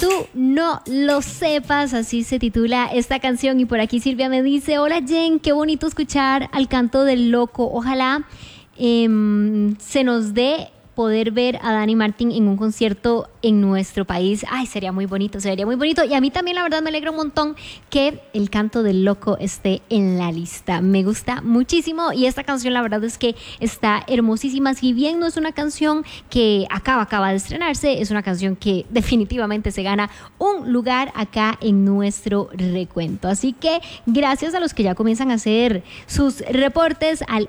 tú no lo sepas, así se titula esta canción. Y por aquí Silvia me dice: hola Jen, qué bonito escuchar al canto del loco. Ojalá se nos dé poder ver a Dani Martín en un concierto en nuestro país. Ay, sería muy bonito, sería muy bonito. Y a mí también, la verdad, me alegra un montón que el canto del loco esté en la lista. Me gusta muchísimo y esta canción, la verdad es que está hermosísima. Si bien no es una canción que acaba de estrenarse, es una canción que definitivamente se gana un lugar acá en nuestro recuento. Así que gracias a los que ya comienzan a hacer sus reportes al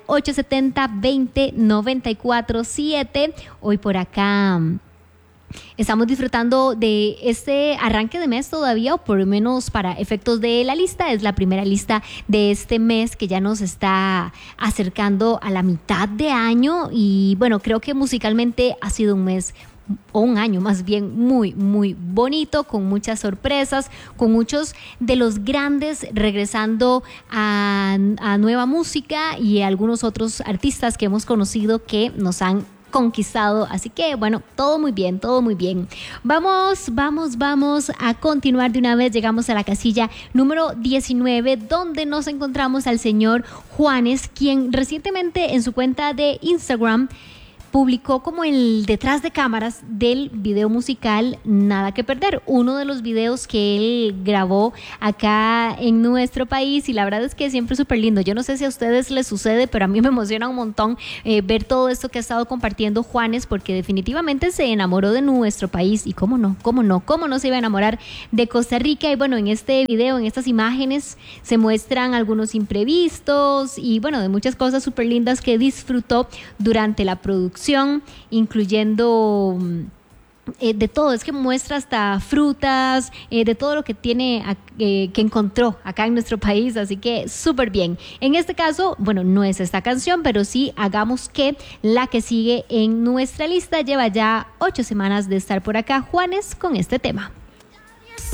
870-20-94-7. Hoy por acá estamos disfrutando de este arranque de mes todavía, o por lo menos para efectos de la lista. Es la primera lista de este mes que ya nos está acercando a la mitad de año. Y bueno, creo que musicalmente ha sido un mes o un año más bien muy, muy bonito, con muchas sorpresas, con muchos de los grandes regresando a nueva música y algunos otros artistas que hemos conocido que nos han conquistado. Así que bueno, todo muy bien, todo muy bien. Vamos a continuar de una vez. Llegamos a la casilla número 19, donde nos encontramos al señor Juanes, quien recientemente en su cuenta de Instagram publicó como el detrás de cámaras del video musical Nada que Perder, uno de los videos que él grabó acá en nuestro país, y la verdad es que siempre es súper lindo. Yo no sé si a ustedes les sucede, pero a mí me emociona un montón ver todo esto que ha estado compartiendo Juanes, porque definitivamente se enamoró de nuestro país, y cómo no se iba a enamorar de Costa Rica. Y bueno, en este video, en estas imágenes, se muestran algunos imprevistos y bueno, de muchas cosas súper lindas que disfrutó durante la producción, incluyendo de todo. Es que muestra hasta frutas, de todo lo que tiene, que encontró acá en nuestro país. Así que súper bien. En este caso, bueno, no es esta canción, pero sí hagamos que la que sigue en nuestra lista lleva ya 8 semanas de estar por acá, Juanes, con este tema.